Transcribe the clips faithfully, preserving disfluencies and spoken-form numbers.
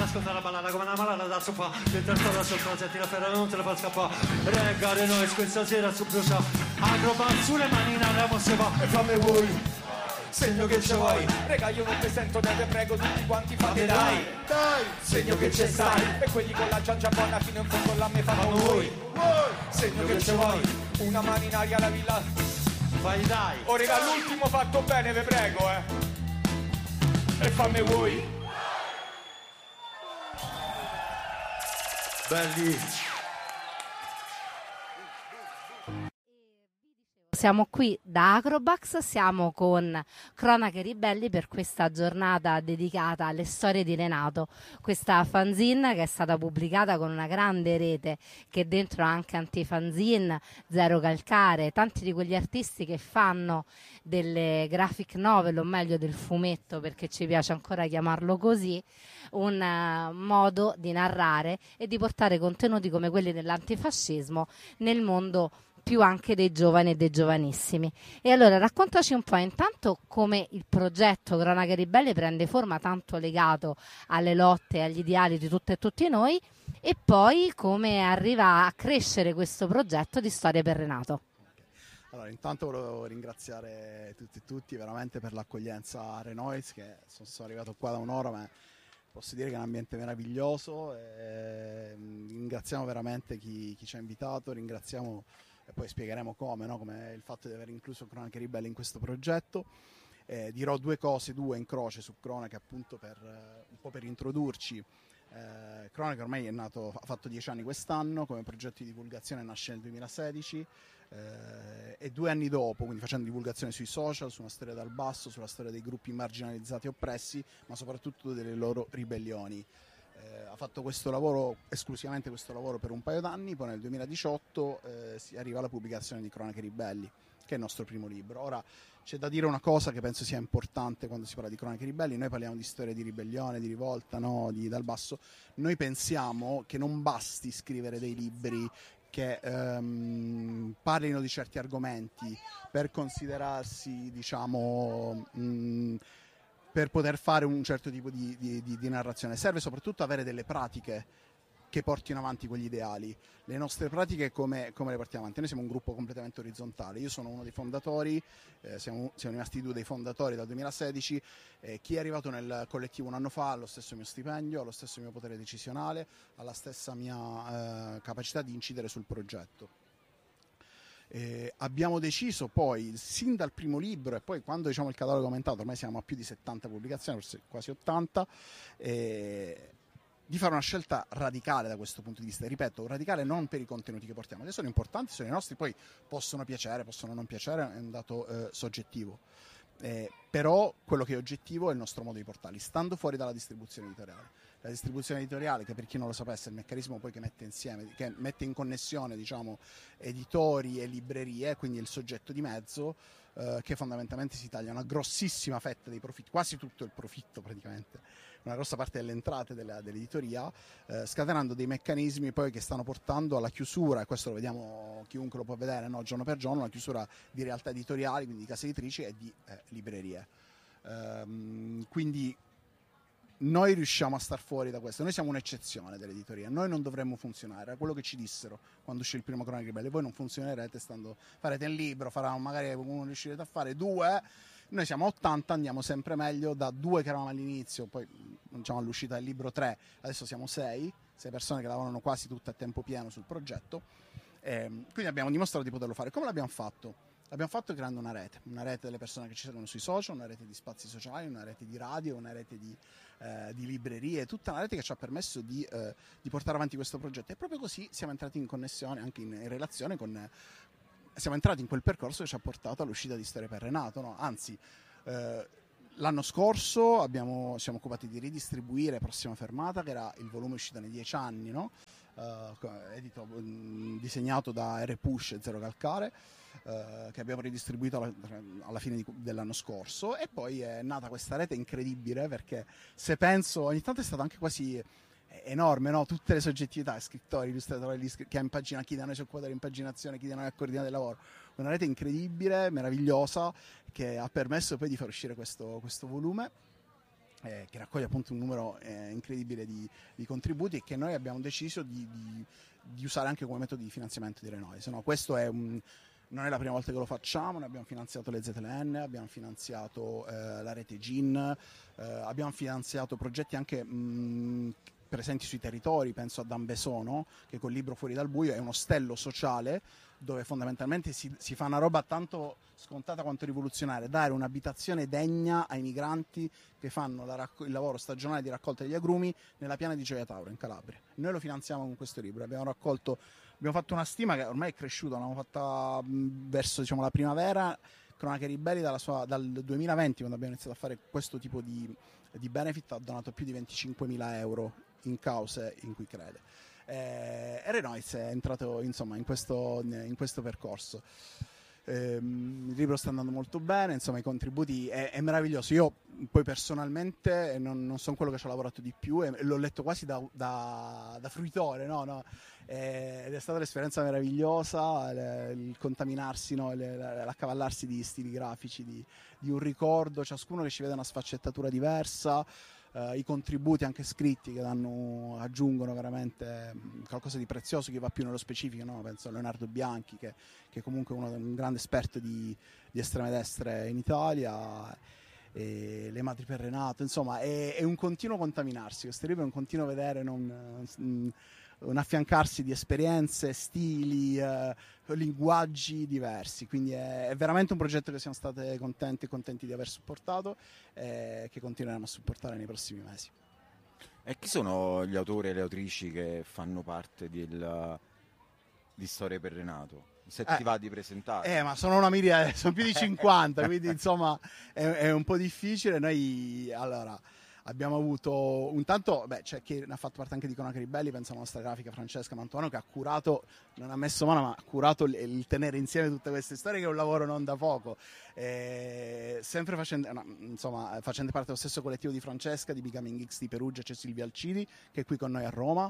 ascolta la ballata come una malata da sopra. Dentro sta sotto, senti la ferra non te la fa scappare. Reggare noi questa sera su brucia. Acrobat sulle mani in aria mo se va. E fammi voi, segno che ce vuoi. Rega, io non mi sento, te ne prego tutti quanti fate dai, dai. dai, Segno che c'è stai. E quelli con la ciancia buona fino in fondo la me fanno voi. Segno che ce vuoi. Una mano in aria la villa. Vai dai. Oh rega, l'ultimo fatto bene, vi prego, eh. E fammi voi. Belli. Siamo qui da Acrobax, siamo con Cronache Ribelli per questa giornata dedicata alle storie di Renato, questa fanzine che è stata pubblicata con una grande rete che dentro ha anche Antifanzine, Zero Calcare, tanti di quegli artisti che fanno delle graphic novel, o meglio del fumetto perché ci piace ancora chiamarlo così, un uh, modo di narrare e di portare contenuti come quelli dell'antifascismo nel mondo più anche dei giovani e dei giovanissimi. E allora raccontaci un po' intanto come il progetto Cronache Ribelli prende forma, tanto legato alle lotte e agli ideali di tutte e tutti noi, e poi come arriva a crescere questo progetto di Storie per Renato. Allora, intanto volevo ringraziare tutti e tutti veramente per l'accoglienza a Renoise, che sono, sono arrivato qua da un'ora, ma posso dire che è un ambiente meraviglioso, e ringraziamo veramente chi, chi ci ha invitato, ringraziamo e poi spiegheremo come, no? Come il fatto di aver incluso Cronache Ribelli in questo progetto. Eh, dirò due cose, due in croce su Cronache, appunto per eh, un po' per introdurci. Eh, Cronache ormai è nato, ha fatto dieci anni quest'anno, come progetto di divulgazione nasce nel duemilasedici eh, e due anni dopo, quindi facendo divulgazione sui social, su una storia dal basso, sulla storia dei gruppi marginalizzati e oppressi, ma soprattutto delle loro ribellioni. Eh, ha fatto questo lavoro, esclusivamente questo lavoro per un paio d'anni, poi nel duemiladiciotto eh, si arriva alla pubblicazione di Cronache Ribelli, che è il nostro primo libro. Ora c'è da dire una cosa che penso sia importante quando si parla di Cronache Ribelli: noi parliamo di storie di ribellione, di rivolta, no? Di dal basso. Noi pensiamo che non basti scrivere dei libri che ehm, parlino di certi argomenti per considerarsi, diciamo, mh, per poter fare un certo tipo di, di, di, di narrazione. Serve soprattutto avere delle pratiche che portino avanti quegli ideali. Le nostre pratiche come, come le portiamo avanti? Noi siamo un gruppo completamente orizzontale, io sono uno dei fondatori, eh, siamo, siamo rimasti due dei fondatori dal duemilasedici, eh, chi è arrivato nel collettivo un anno fa ha lo stesso mio stipendio, ha lo stesso mio potere decisionale, ha la stessa mia eh, capacità di incidere sul progetto. Eh, abbiamo deciso poi, sin dal primo libro e poi quando diciamo il catalogo è aumentato, ormai siamo a più di settanta pubblicazioni, forse quasi ottanta, eh, di fare una scelta radicale da questo punto di vista. Ripeto, radicale non per i contenuti che portiamo, che sono importanti, sono i nostri, poi possono piacere, possono non piacere, è un dato eh, soggettivo. Eh, però quello che è oggettivo è il nostro modo di portarli, stando fuori dalla distribuzione editoriale. La distribuzione editoriale, che per chi non lo sapesse è il meccanismo poi che mette insieme, che mette in connessione, diciamo, editori e librerie, quindi il soggetto di mezzo, eh, che fondamentalmente si taglia una grossissima fetta dei profitti, quasi tutto il profitto praticamente, una grossa parte delle entrate della, dell'editoria, eh, scatenando dei meccanismi poi che stanno portando alla chiusura, e questo lo vediamo, chiunque lo può vedere, no? Giorno per giorno, una chiusura di realtà editoriali, quindi di case editrici e di eh, librerie. Ehm, quindi noi riusciamo a star fuori da questo, noi siamo un'eccezione dell'editoria, noi non dovremmo funzionare, era quello che ci dissero quando uscì il primo Cronache Ribelli: voi non funzionerete, stando, farete il libro, farà, magari uno riuscirete a fare due, noi siamo a ottanta, andiamo sempre meglio, da due che eravamo all'inizio, poi diciamo all'uscita del libro tre, adesso siamo sei, sei persone che lavorano quasi tutte a tempo pieno sul progetto, e quindi abbiamo dimostrato di poterlo fare. Come l'abbiamo fatto? L'abbiamo fatto creando una rete, una rete delle persone che ci seguono sui social, una rete di spazi sociali, una rete di radio, una rete di, eh, di librerie, tutta una rete che ci ha permesso di, eh, di portare avanti questo progetto. E proprio così siamo entrati in connessione, anche in, in relazione con... Eh, siamo entrati in quel percorso che ci ha portato all'uscita di Storie per Renato, no? Anzi, eh, l'anno scorso abbiamo, siamo occupati di ridistribuire Prossima Fermata, che era il volume uscito nei dieci anni, no? Uh, edito, mh, disegnato da R. Push e Zero Calcare, uh, che abbiamo ridistribuito alla, alla fine di, dell'anno scorso, e poi è nata questa rete incredibile, perché se penso, ogni tanto è stata anche quasi enorme, no? Tutte le soggettività, scrittori, illustratori, che ha impagina, chi da noi si occupa dell'impaginazione, chi da noi ha coordinato il lavoro, una rete incredibile, meravigliosa, che ha permesso poi di far uscire questo, questo volume. eh, che raccoglie appunto un numero eh, incredibile di, di contributi, e che noi abbiamo deciso di, di, di usare anche come metodo di finanziamento di Renoise. No, questo è un, non è la prima volta che lo facciamo. Noi abbiamo finanziato le Z L N, abbiamo finanziato eh, la rete G I N, eh, abbiamo finanziato progetti anche mh, presenti sui territori. Penso a Dambesono, che col libro Fuori dal buio è uno ostello sociale dove fondamentalmente si, si fa una roba tanto scontata quanto rivoluzionaria: dare un'abitazione degna ai migranti che fanno la racco- il lavoro stagionale di raccolta degli agrumi nella piana di Gioia Tauro in Calabria. Noi lo finanziamo con questo libro. Abbiamo raccolto, abbiamo fatto una stima che ormai è cresciuta, l'abbiamo fatta mh, verso diciamo la primavera. Cronache Ribelli dalla sua, dal duemilaventi, quando abbiamo iniziato a fare questo tipo di, di benefit, ha donato più di venticinquemila euro in cause in cui crede. Eh, e Renoise è entrato insomma in questo, in questo percorso. Eh, il libro sta andando molto bene, insomma i contributi è, è meraviglioso. Io poi personalmente non, non sono quello che ci ha lavorato di più, e l'ho letto quasi da, da, da fruitore, no? No? Eh, ed è stata un'esperienza meravigliosa, le, il contaminarsi, no? le, l'accavallarsi di stili grafici, di, di un ricordo, ciascuno che ci vede una sfaccettatura diversa. Uh, i contributi anche scritti che danno, aggiungono veramente qualcosa di prezioso che va più nello specifico, no? Penso a Leonardo Bianchi, che, che comunque è uno, un grande esperto di, di estreme destre in Italia, e Le Madri per Renato, insomma è, è un continuo contaminarsi. Questo libro è un continuo vedere, non, un, un affiancarsi di esperienze, stili, uh, linguaggi diversi, quindi è, è veramente un progetto che siamo stati contenti e contenti di aver supportato, e che continueremo a supportare nei prossimi mesi. E chi sono gli autori e le autrici che fanno parte del, di Storie per Renato? Se eh, ti va di presentare. Eh, ma sono una miriade, sono più di cinquanta, quindi insomma è, è un po' difficile. Noi allora abbiamo avuto un tanto, beh, c'è chi ne ha fatto parte anche di Cronache Ribelli, pensiamo alla nostra grafica Francesca Mantuano, che ha curato, non ha messo mano, ma ha curato il, il tenere insieme tutte queste storie, che è un lavoro non da poco. Eh, sempre facendo, no, insomma, facendo parte dello stesso collettivo di Francesca, di Becoming X di Perugia, c'è Silvia Alcidi, che è qui con noi a Roma.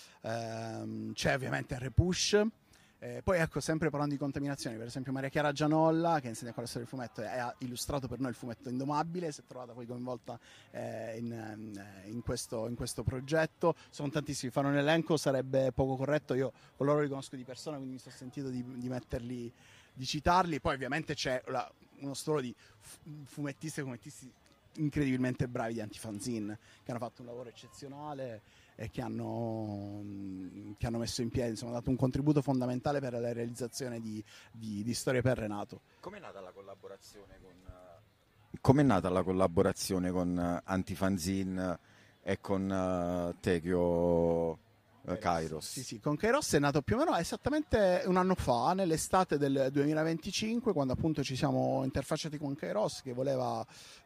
Eh, c'è ovviamente Repush. Eh, poi ecco, sempre parlando di contaminazioni, per esempio Maria Chiara Gianolla, che insegna con la storia del fumetto, e ha illustrato per noi il fumetto Indomabile, si è trovata poi coinvolta eh, in, in, questo, in questo progetto. Sono tantissimi, fare un elenco sarebbe poco corretto, io con loro li conosco di persona, quindi mi sono sentito di, di metterli, di citarli. Poi ovviamente c'è la, uno stuolo di fumettisti e fumettisti incredibilmente bravi di Antifanzine, che hanno fatto un lavoro eccezionale e che hanno, che hanno messo in piedi, insomma, dato un contributo fondamentale per la realizzazione di, di, di Storie per Renato. Com'è nata la collaborazione con Com'è nata la collaborazione con Antifanzine e con uh, Tekio uh, Kairos? Sì, sì, con Kairos è nato più o meno esattamente un anno fa, nell'estate del duemilaventicinque, quando appunto ci siamo interfacciati con Kairos, che voleva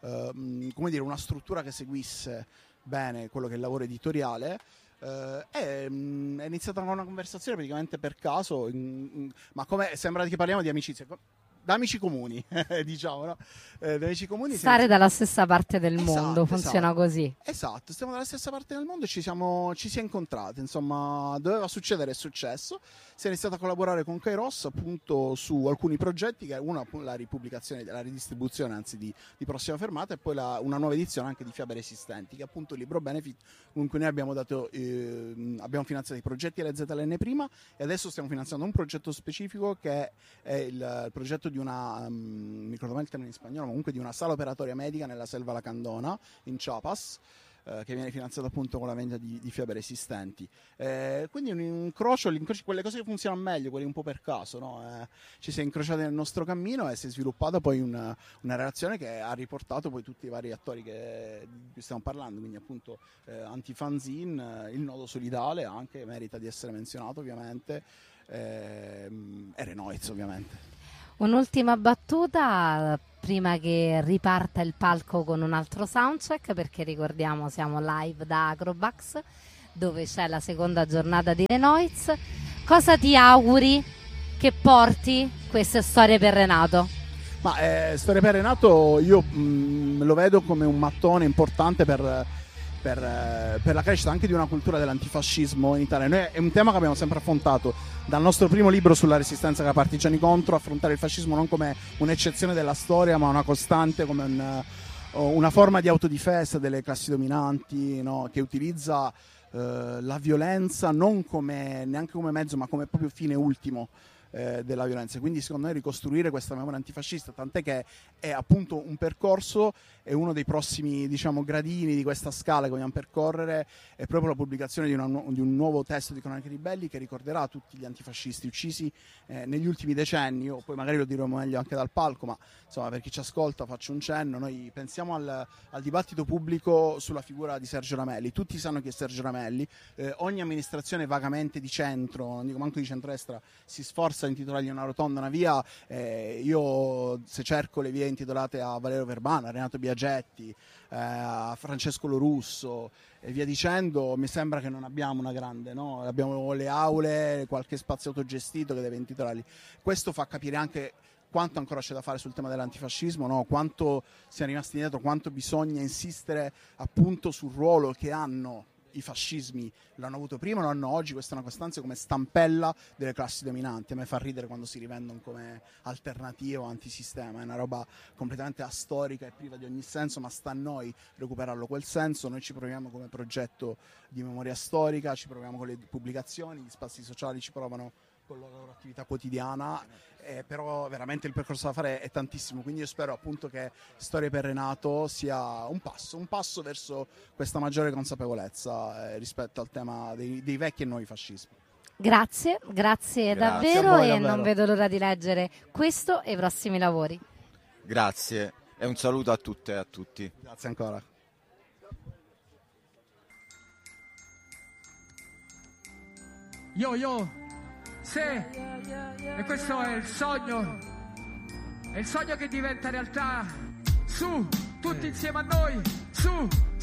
uh, come dire, una struttura che seguisse bene quello che è il lavoro editoriale. Uh, è, mh, è iniziata una conversazione praticamente per caso, in, in, ma come sembra che parliamo di amicizia, da amici comuni, diciamo, no? Eh, da amici comuni. Stare siamo... dalla stessa parte del esatto, mondo, funziona esatto. così. Esatto, stiamo dalla stessa parte del mondo e ci siamo, ci si è incontrati, insomma, doveva succedere, è successo. Si è iniziato a collaborare con Kairos appunto su alcuni progetti, che è una la ripubblicazione, la ridistribuzione anzi di, di Prossima Fermata, e poi la, una nuova edizione anche di Fiabe Resistenti, che è appunto il libro benefit con cui noi abbiamo dato eh, abbiamo finanziato i progetti alle Z L N prima, e adesso stiamo finanziando un progetto specifico che è il, il progetto di una um, mi ricordo il termine in spagnolo, ma comunque di una sala operatoria medica nella selva lacandona in Chiapas, eh, che viene finanziata appunto con la vendita di, di fiabe resistenti. Eh, quindi un incrocio, l'incrocio, quelle cose che funzionano meglio, quelle un po' per caso, no? Eh, ci si è incrociati nel nostro cammino e si è sviluppata poi una, una relazione che ha riportato poi tutti i vari attori che, di cui stiamo parlando, quindi appunto eh, Antifanzine, il Nodo Solidale anche, merita di essere menzionato ovviamente, eh, e Renoise ovviamente. Un'ultima battuta prima che riparta il palco con un altro soundcheck, perché ricordiamo siamo live da Agrobax, dove c'è la seconda giornata di Renoise. Cosa ti auguri che porti queste Storie per Renato? Ma eh, Storie per Renato io mh, lo vedo come un mattone importante per, per, per la crescita anche di una cultura dell'antifascismo in Italia. Noi, è un tema che abbiamo sempre affrontato dal nostro primo libro sulla resistenza da partigiani contro, affrontare il fascismo non come un'eccezione della storia ma una costante, come un, una forma di autodifesa delle classi dominanti, no? Che utilizza eh, la violenza non come, neanche come mezzo, ma come proprio fine ultimo eh, della violenza. Quindi secondo me ricostruire questa memoria antifascista, tant'è che è appunto un percorso, e uno dei prossimi, diciamo, gradini di questa scala che vogliamo percorrere è proprio la pubblicazione di, una, di un nuovo testo di Cronache Ribelli che ricorderà tutti gli antifascisti uccisi eh, negli ultimi decenni. Io poi magari lo diremo meglio anche dal palco, ma insomma, per chi ci ascolta faccio un cenno. Noi pensiamo al, al dibattito pubblico sulla figura di Sergio Ramelli. Tutti sanno chi è Sergio Ramelli, eh, ogni amministrazione vagamente di centro, non dico manco di centrodestra, si sforza di intitolargli una rotonda, una via. Eh, io se cerco le vie intitolate a Valerio Verbana, a Renato Biagetti, eh, a Francesco Lorusso e via dicendo, mi sembra che non abbiamo una grande, no? Abbiamo le aule, qualche spazio autogestito che deve intitolarli. Questo fa capire anche quanto ancora c'è da fare sul tema dell'antifascismo, no? Quanto siamo rimasti indietro, quanto bisogna insistere appunto sul ruolo che hanno i fascismi, l'hanno avuto prima, lo hanno oggi. Questa è una costanza come stampella delle classi dominanti. A me fa ridere quando si rivendono come alternativa o antisistema, è una roba completamente astorica e priva di ogni senso, ma sta a noi recuperarlo quel senso. Noi ci proviamo come progetto di memoria storica, ci proviamo con le pubblicazioni, gli spazi sociali ci provano con la loro attività quotidiana, eh, però veramente il percorso da fare è tantissimo, quindi io spero appunto che Storie per Renato sia un passo, un passo verso questa maggiore consapevolezza eh, rispetto al tema dei, dei vecchi e nuovi fascismi. Grazie, grazie, Grazie davvero, a voi, e davvero. non vedo l'ora di leggere questo e i prossimi lavori. Grazie e un saluto a tutte e a tutti. Grazie ancora. Yo yo, sì, e questo è il sogno, è il sogno che diventa realtà. Su, tutti insieme a noi, su.